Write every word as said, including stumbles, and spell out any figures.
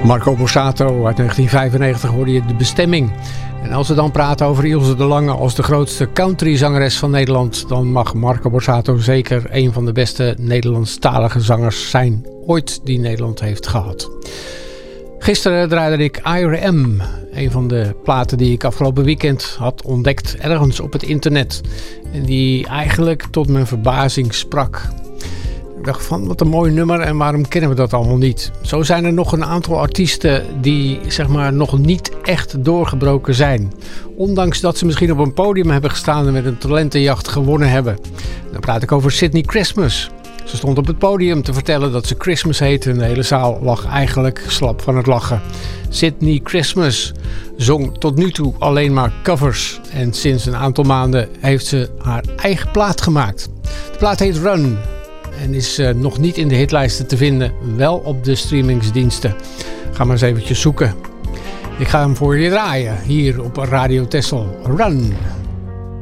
Marco Borsato uit negentien vijfennegentig hoorde je De Bestemming. En als we dan praten over Ilse de Lange als de grootste countryzangeres van Nederland, dan mag Marco Borsato zeker een van de beste Nederlandstalige zangers zijn ooit die Nederland heeft gehad. Gisteren draaide ik I R M, een van de platen die ik afgelopen weekend had ontdekt ergens op het internet. En die eigenlijk tot mijn verbazing sprak. Ik dacht van, wat een mooi nummer en waarom kennen we dat allemaal niet? Zo zijn er nog een aantal artiesten die zeg maar nog niet echt doorgebroken zijn. Ondanks dat ze misschien op een podium hebben gestaan en met een talentenjacht gewonnen hebben. Dan praat ik over Sydney Christmas. Ze stond op het podium te vertellen dat ze Christmas heette en de hele zaal lag eigenlijk slap van het lachen. Sydney Christmas zong tot nu toe alleen maar covers en sinds een aantal maanden heeft ze haar eigen plaat gemaakt. De plaat heet Run en is uh, nog niet in de hitlijsten te vinden, wel op de streamingsdiensten. Ga maar eens eventjes zoeken. Ik ga hem voor je draaien hier op Radio Texel. Run!